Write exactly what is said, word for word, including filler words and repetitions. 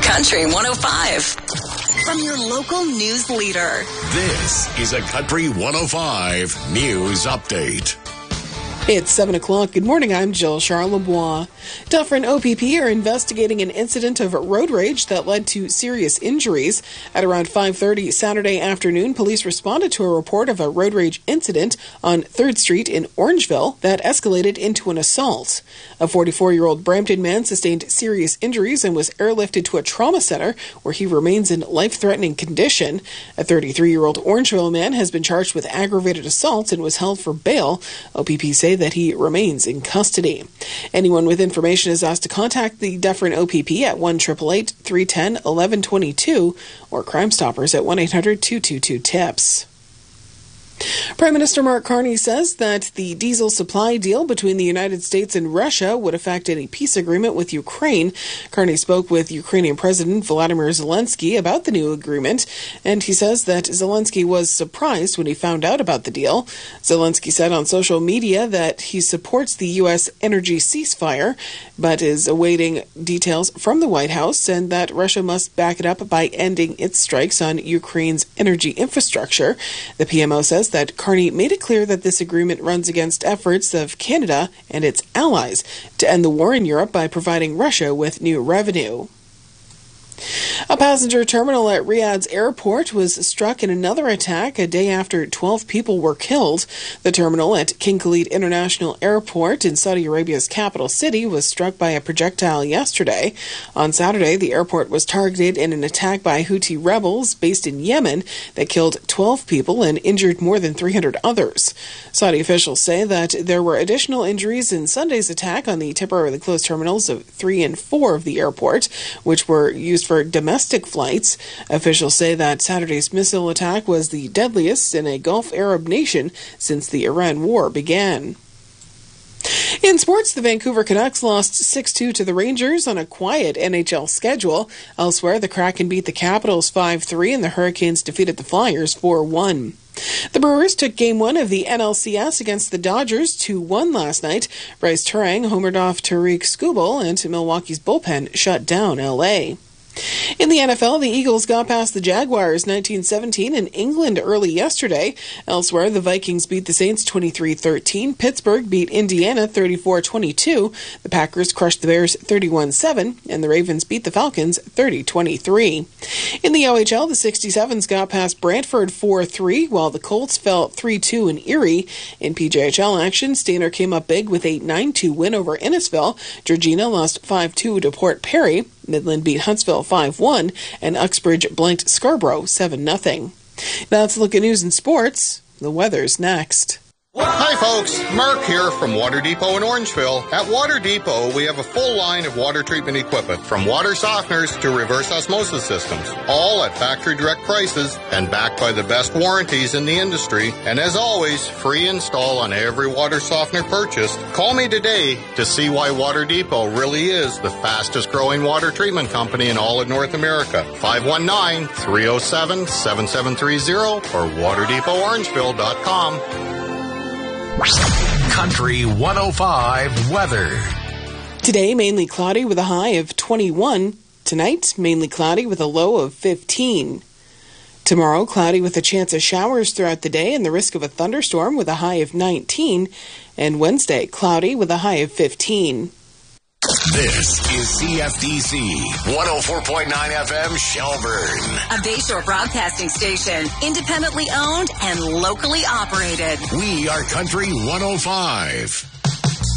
Country one oh five. From your local news leader. This is a Country one oh five News Update. It's seven o'clock. Good morning. I'm Jill Charlebois. Dufferin O P P are investigating an incident of road rage that led to serious injuries. At around five thirty Saturday afternoon, police responded to a report of a road rage incident on third Street in Orangeville that escalated into an assault. A forty-four-year-old Brampton man sustained serious injuries and was airlifted to a trauma center where he remains in life-threatening condition. A thirty-three-year-old Orangeville man has been charged with aggravated assault and was held for bail. O P P say that he remains in custody. Anyone with information is asked to contact the Dufferin O P P at one eight eight eight, three one zero, one one two two or Crime Stoppers at one eight hundred, two two two, TIPS. Prime Minister Mark Carney says that the diesel supply deal between the United States and Russia would affect any peace agreement with Ukraine. Carney spoke with Ukrainian President Volodymyr Zelensky about the new agreement, and he says that Zelensky was surprised when he found out about the deal. Zelensky said on social media that he supports the U S energy ceasefire, but is awaiting details from the White House, and that Russia must back it up by ending its strikes on Ukraine's energy infrastructure. The P M O says that Carney made it clear that this agreement runs against efforts of Canada and its allies to end the war in Europe by providing Russia with new revenue. A passenger terminal at Riyadh's airport was struck in another attack a day after twelve people were killed. The terminal at King Khalid International Airport in Saudi Arabia's capital city was struck by a projectile yesterday. On Saturday, the airport was targeted in an attack by Houthi rebels based in Yemen that killed twelve people and injured more than three hundred others. Saudi officials say that there were additional injuries in Sunday's attack on the temporarily closed terminals of three and four of the airport, which were used for domestic flights. Officials say that Saturday's missile attack was the deadliest in a Gulf Arab nation since the Iran war began. In sports, the Vancouver Canucks lost six two to the Rangers on a quiet N H L schedule. Elsewhere, the Kraken beat the Capitals five three and the Hurricanes defeated the Flyers four one. The Brewers took Game one of the N L C S against the Dodgers two one last night. Bryce Turang homered off Tariq Skubal, and Milwaukee's bullpen shut down L A. In the N F L, the Eagles got past the Jaguars nineteen seventeen in England early yesterday. Elsewhere, the Vikings beat the Saints twenty-three thirteen. Pittsburgh beat Indiana thirty-four twenty-two. The Packers crushed the Bears thirty-one seven, and the Ravens beat the Falcons thirty twenty-three. In the O H L, the sixty-sevens got past Brantford four three, while the Colts fell three two in Erie. In P J H L action, Stainer came up big with a nine two win over Innisfil. Georgina lost five two to Port Perry. Midland beat Huntsville five one, and Uxbridge blanked Scarborough seven nothing. Now let's look at news and sports. The weather's next. Hi folks, Mark here from Water Depot in Orangeville. At Water Depot, we have a full line of water treatment equipment, from water softeners to reverse osmosis systems, all at factory direct prices and backed by the best warranties in the industry. And as always, free install on every water softener purchased. Call me today to see why Water Depot really is the fastest growing water treatment company in all of North America. five one nine, three oh seven, seven seven three oh or water depot orangeville dot com. Country one oh five weather. Today, mainly cloudy with a high of twenty-one. Tonight, mainly cloudy with a low of fifteen. Tomorrow, cloudy with a chance of showers throughout the day and the risk of a thunderstorm with a high of nineteen. And Wednesday, cloudy with a high of fifteen. This is C F D C one oh four point nine F M Shelburne. A Bayshore broadcasting station, independently owned and locally operated. We are Country one oh five.